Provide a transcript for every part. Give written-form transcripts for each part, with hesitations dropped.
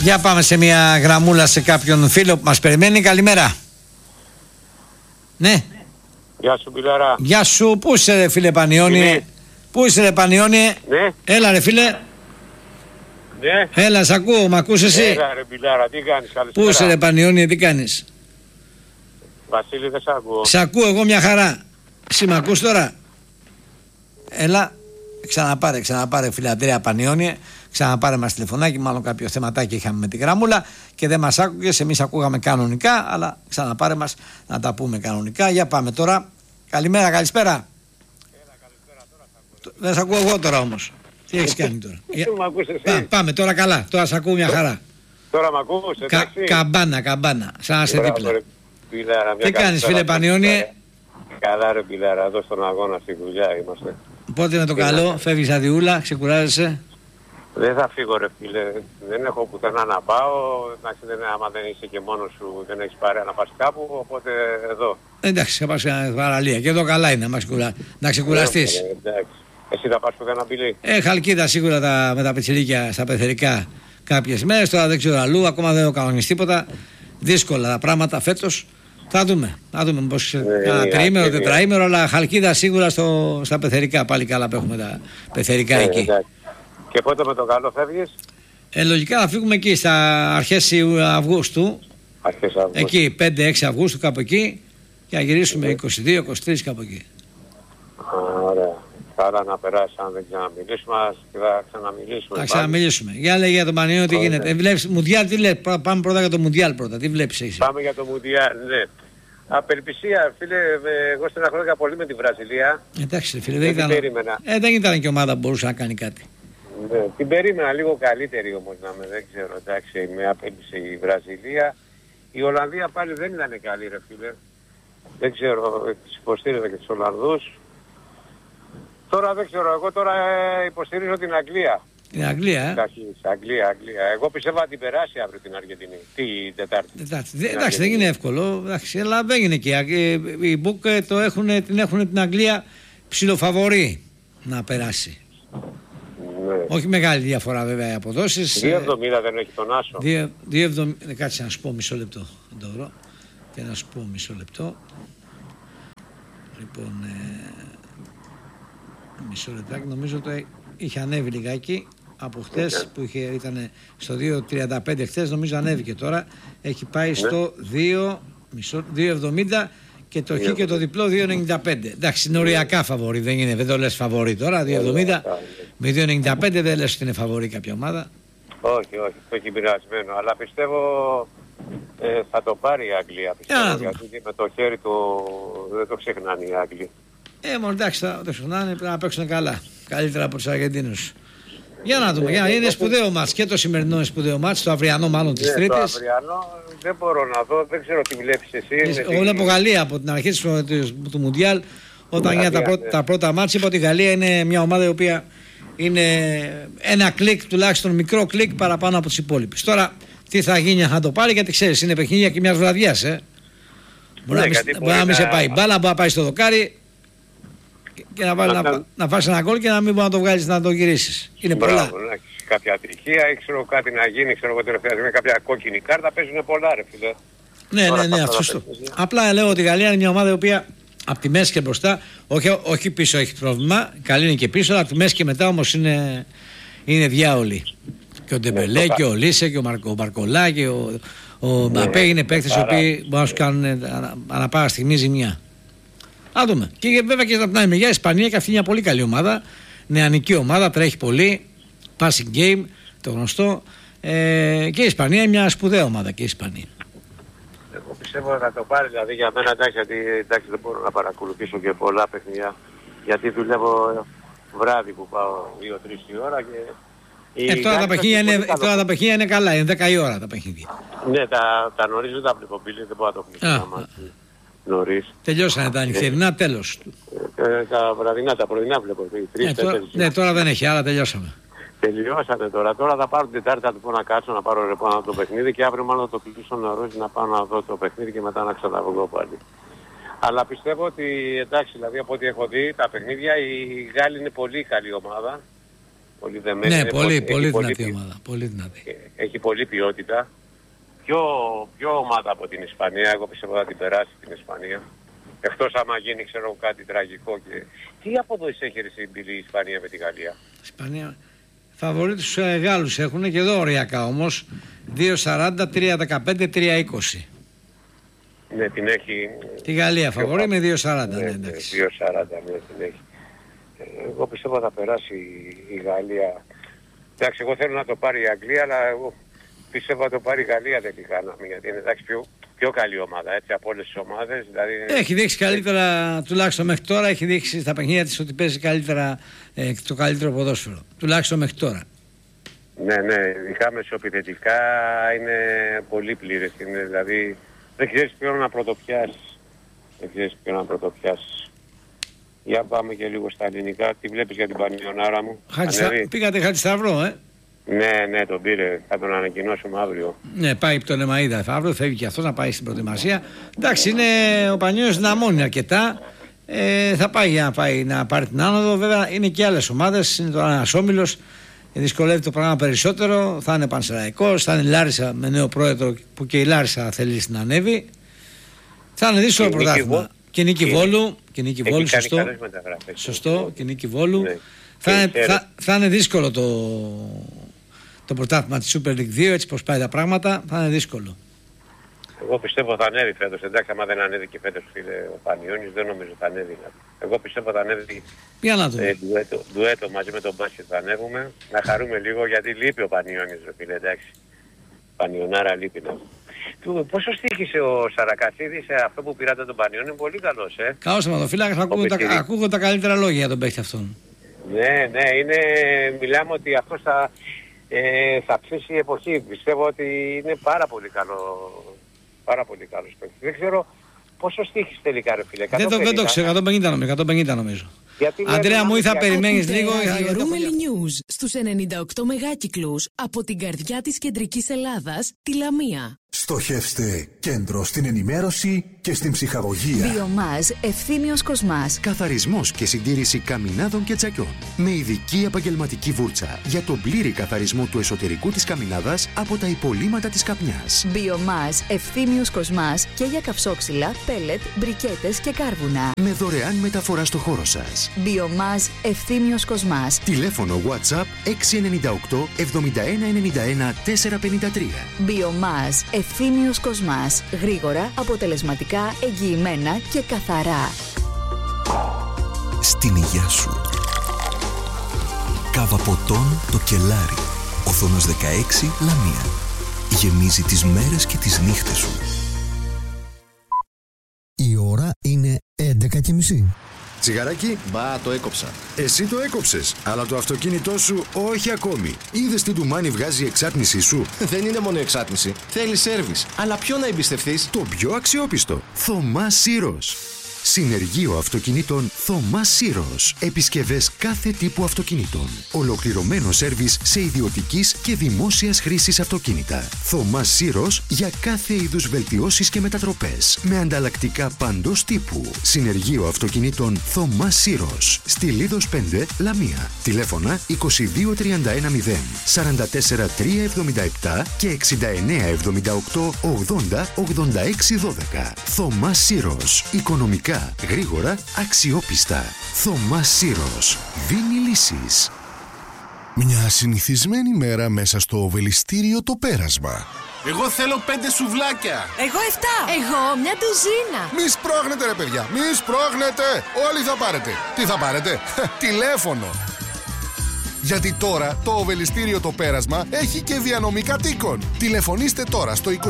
Για πάμε σε μια γραμμούλα σε κάποιον φίλο που μας περιμένει. Καλημέρα. Ναι. Γεια σου Μπιλάρα. Γεια σου. Πού είσαι ρε φίλε Πανιόνιε? Πού είσαι ρε Πανιόνιε? Ναι. Έλα ρε φίλε. Ναι. Έλα, σ' ακούω, μ' ακούς εσύ? Έλα ρε Μπιλάρα, τι κάνεις? Καλησπέρα. Πού είσαι ρε Πανιόνιε, τι κάνεις? Βασίλη, δεν σ' ακούω. Σ' ακούω εγώ μια χαρά. Εσύ μ' ακούς τώρα? Έλα. Ξαναπάρε φιλαντρία Πανιόνιε. Ξαναπάρε μας τηλεφωνάκι, μάλλον κάποιο θεματάκι είχαμε με τη γραμμούλα και δεν μας άκουγες, εμείς ακούγαμε κανονικά, αλλά ξαναπάρε μας να τα πούμε κανονικά. Για πάμε τώρα. Καλημέρα, καλησπέρα. Έλα, καλησπέρα, τώρα σ' ακούω. Δεν σ' ακούω εγώ τώρα όμως. Τι έχεις κάνει τώρα? Μ' ακούς εσύ? Πάμε τώρα καλά, τώρα σ' ακούω μια χαρά. Τώρα μ' ακούς, εντάξει? Καμπάνα, σαν να είσαι Μπράβο, δίπλα. ρε, Μπιλάρα, μια Τι κάνεις φίλε Πανιόνιε? Καλά ρε Μπιλάρα, εδώ στον αγώνα στη δουλειά είμαστε. Πότε είναι το καλό, φεύγεις αδειούλα, ξεκουράζεσαι? Δεν θα φύγω ρε φίλε, δεν έχω πουθενά να πάω, εντάξει, άμα δεν είσαι και μόνος σου δεν έχεις πάρει να πας κάπου, οπότε εδώ. Εντάξει, θα πας σε παραλία και εδώ καλά είναι να ξεκουραστείς. Εντάξει. Εσύ θα πας πουθενά πυλί? Χαλκίδα σίγουρα με τα πετσιλίκια στα πεθερικά κάποιες μέρες, τώρα δεν ξέρω αλλού, ακόμα δεν έχω κανονίσει τίποτα. Δύσκολα τα πράγματα φέτος. Θα δούμε πως ένα τριήμερο, τετραήμερο, αλλά Χαλκίδα σίγουρα στα πεθερικά, πάλι καλά που έχουμε τα πεθερικά εκεί. Εντάξει. Και πότε με το καλό φεύγεις? Λογικά θα φύγουμε εκεί στα αρχές Αυγούστου. Εκεί 5-6 Αυγούστου κάπου εκεί και να γυρίσουμε 22-23 κάπου εκεί. Ωραία. Καλά να περάσει αν δεν ξαναμιλήσουμε και θα ξαναμιλήσουμε. Θα ξαναμιλήσουμε. Για λέγε για τον Πανιόνιο τι γίνεται. Βλέπεις Μουντιάλ, τι λέει? Πάμε πρώτα για το Μουντιάλ πρώτα. Τι βλέπεις εσύ? Πάμε για το Μουντιάλ, ναι. Απελπισία, φίλε, εγώ στεναχωρήθηκα πολύ με τη Βραζιλία. Εντάξει, φίλε, δεν ήταν και ομάδα που μπορούσε να κάνει κάτι. Ναι, την περίμενα λίγο καλύτερη όμως να με, δεν ξέρω, εντάξει, με απέλπισε η Βραζιλία. Η Ολλανδία πάλι δεν ήταν καλή ρε φίλε. Δεν ξέρω, τις υποστήριζα και τους Ολλανδούς. Τώρα δεν ξέρω, εγώ τώρα υποστηρίζω την Αγγλία. Την Αγγλία, Αγγλία. Εγώ πιστεύω να την περάσει αύριο την Αργεντινή. Την Τετάρτη. Εντάξει, δεν είναι εύκολο, εντάξει, αλλά δεν είναι και. Οι Μπουκ την έχουν την Αγγλία ψιλοφαβορή να περάσει. Ναι. Όχι μεγάλη διαφορά βέβαια οι αποδόσεις. 2,70 δεν έχει τον Άσο. 2,70. Κάτσε να σου πω μισό λεπτό. Και να σου πω μισό λεπτό. Λοιπόν, μισό λεπτάκι, νομίζω το είχε ανέβει λιγάκι από χτες που ήταν στο 2,35 χτες, νομίζω ανέβηκε τώρα. Έχει πάει στο 2,70 και το χ και το διπλό 2,95. Εντάξει, είναι οριακά φαβορί, δεν το λες φαβορί τώρα, 2,70 με 2,95 δεν λες ότι είναι φαβορί κάποια ομάδα. Όχι, το έχει πειρασμένο, αλλά πιστεύω θα το πάρει η Αγγλία, πιστεύω, γιατί και με το χέρι του δεν το ξεχνάνε οι Άγγλοι. Μόνο εντάξει, θα το ξεχνάνε, πρέπει να παίξουν καλά, καλύτερα από τους Αργεντίνους. Για να δούμε, είναι σπουδαίο μάτς και το σημερινό είναι σπουδαίο μάτς, το αυριανό μάλλον της Τρίτης. Το αυριανό δεν μπορώ να δω, δεν ξέρω τι βλέπεις εσύ. Εγώ βλέπω Γαλλία από την αρχή του Μουντιάλ, όταν έγιναν τα πρώτα μάτς, είπα ότι η Γαλλία είναι μια ομάδα η οποία είναι ένα κλικ, τουλάχιστον μικρό κλικ παραπάνω από τους υπόλοιπους. Τώρα τι θα γίνει αν θα το πάρει, γιατί ξέρεις είναι παιχνίδια και μιας βραδιάς. Μπορεί να μην σε πάει μπάλα, μπορεί να πάει στο δοκάρι και να φας ένα γκολ και να μην μπορεί να το βγάλεις να το γυρίσεις. Είναι πολλά. Κάποια ατυχία ή ξέρω κάτι να γίνει, ξέρω εγώ τελευταία στιγμή κάποια κόκκινη κάρτα, παίζουν πολλά ρε φίλε. Ναι, αυτό. Απλά λέω ότι η Γαλλία είναι μια ομάδα η οποία από τη μέση και μπροστά, όχι πίσω έχει πρόβλημα, καλή είναι και πίσω, αλλά από τη μέση και μετά όμως είναι διάολοι. Και ο Ντεμπελέ και ο Λίσε και ο Μπαρκολά και ο Μπαπέ είναι παίκτες οι οποίοι μπορούν να σου κάνουν ανά πάσα στιγμή ζημιά. Α δούμε. Και βέβαια και από την άλλη μεριά η Ισπανία και αυτή είναι μια πολύ καλή ομάδα, νεανική ομάδα, τρέχει πολύ, passing game, το γνωστό. Και η Ισπανία είναι μια σπουδαία ομάδα και η Ισπανία. Εγώ πιστεύω να το πάρει, δηλαδή για μένα γιατί δεν μπορώ να παρακολουθήσω και πολλά παιχνιά, γιατί δουλεύω βράδυ που πάω 2-3 η ώρα και... Τώρα τα παιχνίδια είναι καλά, είναι 10 η ώρα τα παιχνίδια. Ναι, τα νωρίς δεν τα βλέπω πύλη, δεν μπορώ να το κλείσω νωρίς. Τελειώσανε τα νυχτερινά, τέλος. Τα βραδινά, τα πρωινά βλέπω, 3-4. Ναι, τώρα δεν έχει, άρα τελειώσαμε. Τελειώσανε τώρα. Τώρα θα πάρω την Τετάρτη, θα του πω να κάτσω να πάρω ρεπό το παιχνίδι και αύριο μάλλον το κλείσω νωρίς να πάω να δω το παιχνίδι και μετά να ξαναβγώ πάλι. Αλλά πιστεύω ότι εντάξει, δηλαδή από ό,τι έχω δει τα παιχνίδια, η Γάλλη είναι πολύ καλή ομάδα. Πολύ δεμένη. Ναι, πολύ δυνατή ομάδα. Πολύ δυνατή. Έχει πολλή ποιότητα. Πιο ομάδα από την Ισπανία. Εγώ πιστεύω θα την περάσει την Ισπανία. Εκτός άμα γίνει ξέρω κάτι τραγικό. Τι αποδόσεις έχει η Ισπανία με τη Γαλλία? Ισπανία. Φαβορί τους Γάλλους έχουν και εδώ οριακά όμως. 2-40, 3-15, 3-20. Ναι, την έχει. Τη Γαλλία φαβορί με 2-40. Ναι, 2-40, ναι, την έχει. Εγώ πιστεύω θα περάσει η Γαλλία. Εντάξει, εγώ θέλω να το πάρει η Αγγλία, αλλά εγώ πιστεύω θα το πάρει η Γαλλία τελικά. Γιατί είναι εντάξει, πιο καλή ομάδα έτσι, από όλες τις ομάδες. Δηλαδή, έχει δείξει καλύτερα, τουλάχιστον μέχρι τώρα, έχει δείξει στα παιχνίδια της ότι παίζει καλύτερα το καλύτερο ποδόσφαιρο. Τουλάχιστον μέχρι τώρα. Ναι, ειδικά μεσοεπιθετικά είναι πολύ πλήρες. Είναι, δηλαδή δεν ξέρεις ποιον να πρωτοπιάσεις. Για πάμε και λίγο στα ελληνικά. Τι βλέπεις για την Πανιωνάρα μου? Πήγατε Χατζησταυρό, Ναι, τον πήρε. Θα τον ανακοινώσουμε αύριο. Ναι, πάει από τον Λεμαΐδα. Αύριο φεύγει και αυτός να πάει στην προετοιμασία. Εντάξει, ο Πανιώνιος δυναμώνει αρκετά. Θα πάει για να πάρει την άνοδο. Βέβαια είναι και άλλες ομάδες. Είναι τώρα ένας όμιλος. Δυσκολεύει το πράγμα περισσότερο. Θα είναι Πανσεραϊκός, θα είναι η Λάρισα με νέο πρόεδρο που και η Λάρισα θέλει να ανέβει. Θα είναι δύσκολο πρωτάθλημα. Και Νίκη Βόλου. Και Νίκη Βόλου, σωστό. Και Νίκη Βόλου. Ναι. Θα είναι δύσκολο το πρωτάθλημα της Super League 2, έτσι πως πάει τα πράγματα, θα είναι δύσκολο. Εγώ πιστεύω θα ανέβει φέτος. Εντάξει, άμα δεν ανέβει και φέτος ο Πανιώνης, δεν νομίζω θα ανέβει. Εγώ πιστεύω θα ανέβει ντουέτο μαζί με τον μπάσκετ θα ανέβουμε. Να χαρούμε λίγο γιατί λείπει ο Πανιώνης, φίλε, εντάξει. Πανιωνάρα λείπει να. Πόσο στοίχησε ο Σαρακασίδης αυτό που πήρατε τον Πανιώνη? Είναι πολύ καλός, Καλός θεματοφύλακας, ακούγω τα καλύτερα λόγια για τον παίκτη αυτόν. Ναι, μιλάμε ότι αυτός θα ψήσει η εποχή. Πιστεύω ότι είναι πάρα πολύ καλός παίκτης. Δεν ξέρω πόσο στοίχης τελικά ρε φίλε. Δεν το ξέρω, 150 νομίζω. Αντρέα μου, ή θα περιμένεις λίγο? Ρούμελι News στους 98 μεγάκυκλους από την καρδιά της κεντρικής Ελλάδας, τη Λαμία. Στοχεύστε κέντρο στην ενημέρωση και στην ψυχαγωγία. Βιομάζ Ευθύμιος Κοσμάς. Καθαρισμός και συντήρηση καμινάδων και τσακιών. Με ειδική επαγγελματική βούρτσα για τον πλήρη καθαρισμό του εσωτερικού της καμινάδας από τα υπολείμματα της καπνιάς. Βιομάζ Ευθύμιος Κοσμάς και για καυσόξυλα, πέλετ, μπρικέτες και κάρβουνα. Με δωρεάν μεταφορά στο χώρο σας. Βιομάζ Ευθύμιος Κοσμάς. Τηλέφωνο WhatsApp 698 7191 453. Βιομάζ Ευθύμιος Κοσμάς. Γρήγορα, αποτελεσματικά, εγγυημένα και καθαρά. Στην υγειά σου. Κάβα ποτών το Κελάρι. Οθόνος 16 Λαμία. Γεμίζει τις μέρες και τις νύχτες σου. Η ώρα είναι 11:30. Τσιγαράκι? Μπα, το έκοψα. Εσύ το έκοψες, αλλά το αυτοκίνητό σου όχι ακόμη. Είδες τι ντουμάνι βγάζει η εξάτμισή σου? Δεν είναι μόνο εξάτμιση. Θέλει σέρβις. Αλλά ποιο να εμπιστευτείς? Το πιο αξιόπιστο. Θωμά Σύρος. Συνεργείο αυτοκινήτων Θωμά Σύρος. Επισκευές κάθε τύπου αυτοκινήτων. Ολοκληρωμένο σέρβις σε ιδιωτικής και δημόσιας χρήσης αυτοκίνητα. Θωμά Σύρος για κάθε είδους βελτιώσεις και μετατροπές. Με ανταλλακτικά παντός τύπου. Συνεργείο αυτοκινήτων Θωμά Σύρος. Στη Λίδος 5, Λαμία. Τηλέφωνα 22310 44 377 και 6978 80 86 12. Θωμά Σύρος. Οικονομικά, γρήγορα, αξιόπιστα. Θωμάς Σύρος. Δίνει λύσεις. Μια συνηθισμένη μέρα μέσα στο Οβελιστήριο το Πέρασμα. Εγώ θέλω 5 σουβλάκια. Εγώ 7. Εγώ μια ντουζίνα. Μη σπρώχνετε ρε παιδιά, μη σπρώχνετε. Όλοι θα πάρετε. Τι θα πάρετε? Τηλέφωνο. Γιατί τώρα το Οβελιστήριο το Πέρασμα έχει και διανομή κατοίκων. Τηλεφωνήστε τώρα στο 22310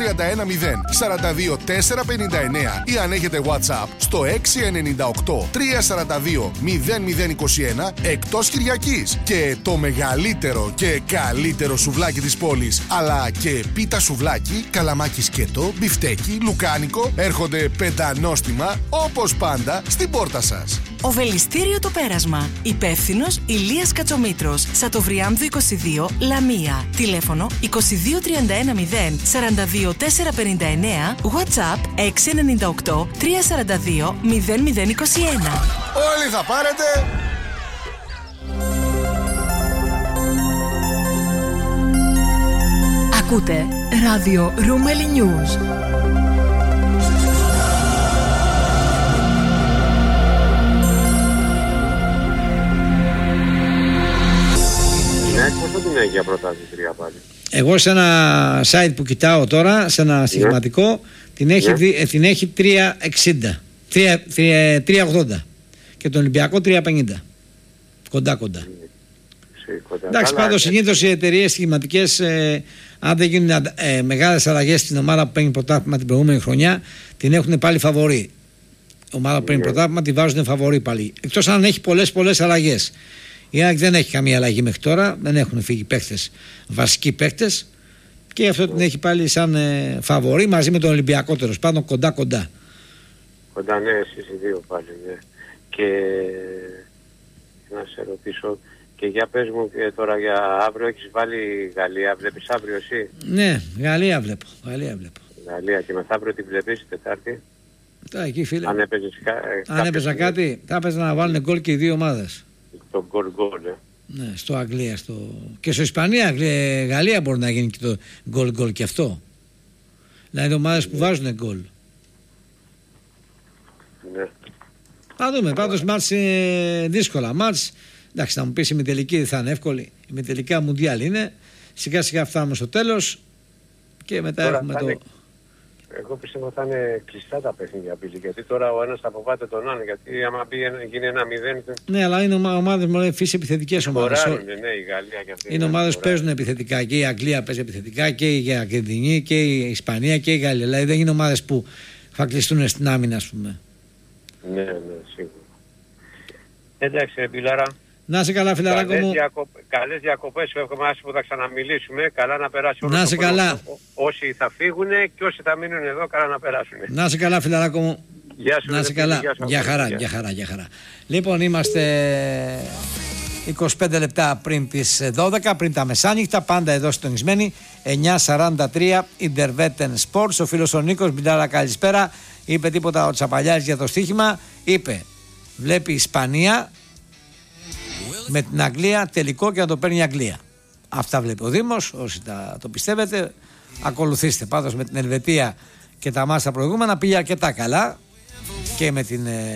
42 459 ή αν έχετε WhatsApp στο 698 342 0021 εκτός Κυριακής. Και το μεγαλύτερο και καλύτερο σουβλάκι της πόλης, αλλά και πίτα σουβλάκι, καλαμάκι σκέτο, μπιφτέκι, λουκάνικο έρχονται πεντανόστιμα όπως πάντα στην πόρτα σας. Οβελιστήριο το Πέρασμα. Υπεύθυνος Ηλίας Κατσομήτρος. Σατοβριάμβου 22, Λαμία. Τηλέφωνο 22310 42 459. WhatsApp 698 342 0021. Όλοι θα πάρετε. Ακούτε ράδιο Ρούμελι News. Πόσο την έχει για πρωταθλήτρια πάλι? Εγώ σε ένα site που κοιτάω τώρα, σε ένα στοιχηματικό, την έχει 3,60, 3,80 και τον Ολυμπιακό 3,50. Κοντά. Εντάξει, πάντως συνήθως οι εταιρείες στοιχηματικές, αν δεν γίνουν μεγάλες αλλαγές στην ομάδα που παίρνει πρωτάθλημα την προηγούμενη χρονιά, την έχουν πάλι φαβορί. Η ομάδα που παίρνει πρωτάθλημα τη βάζουν φαβορί πάλι. Εκτός αν έχει πολλές αλλαγές. Η ΑΕΚ δεν έχει καμία αλλαγή μέχρι τώρα, δεν έχουν φύγει παίκτες, βασικοί παίκτες, και αυτό την έχει πάλι σαν φαβορί μαζί με τον Ολυμπιακό, τέλος πάντων κοντά. Κοντά, ναι, εσείς οι δύο πάλι, ναι. Και να σε ρωτήσω, και για πες μου και τώρα για αύριο, έχεις βάλει Γαλλία, βλέπεις αύριο εσύ? Ναι, Γαλλία βλέπω. Γαλλία, και μεθαύριο την βλέπεις Τετάρτη? Εκεί, φίλε, αν έπαιζα κάτι, θα έπαιζα να βάλουν γκολ και οι δύο ομάδες. Το γκολ, ναι, στο Αγγλία, και στο Ισπανία, Γαλλία μπορεί να γίνει και το γκολ και αυτό. Δηλαδή ομάδες που βάζουν γκολ. Ναι. Θα δούμε, πάντως μάτς είναι δύσκολα. Μάτς, εντάξει, θα μου πεις η ημιτελική δεν θα είναι εύκολη. Η ημιτελικά Μουντιάλ είναι. Σιγά σιγά φτάνουμε στο τέλος και μετά τώρα έχουμε το... Εγώ πιστεύω θα είναι κλειστά τα παιχνίδια, γιατί τώρα ο ένας θα φοβάται τον άλλον, γιατί άμα γίνει ένα 0... Ναι, αλλά είναι ομάδες με φύση επιθετικές ομάδες. Ναι, η Γαλλία και αυτή. Είναι ομάδες που παίζουν επιθετικά, και η Αγγλία παίζει επιθετικά, και η Αργεντινή, και η Ισπανία και η Γαλλία. Δηλαδή δεν είναι ομάδες που θα κλειστούν στην άμυνα, ας πούμε. Ναι, σίγουρα. Εντάξει, Μπιλάρα. Να είσαι καλά, φιλαράκο μου. Καλές διακοπές, εύχομαι που θα ξαναμιλήσουμε. Καλά να περάσει όλο. Να είσαι καλά. Όσοι θα φύγουν και όσοι θα μείνουν εδώ, καλά να περάσουν. Να είσαι καλά, φιλαράκο μου. Γεια σου. Να είσαι καλά. Γεια χαρά. Λοιπόν, είμαστε 25 λεπτά πριν τις 12, πριν τα μεσάνυχτα, πάντα εδώ συντονισμένοι. 9:43 Ιντερβέτεν Sports. Ο φίλος ο Νίκος, Μπιλάρα, καλησπέρα. Είπε τίποτα ο Τσαπαλιάρης για το στοίχημα? Είπε, βλέπει Ισπανία με την Αγγλία τελικό και να το παίρνει η Αγγλία. Αυτά βλέπει ο Δήμος. Όσοι το πιστεύετε, ακολουθήστε. Πάντως με την Ελβετία και τα μάτσα προηγούμενα πήγε αρκετά καλά, και με την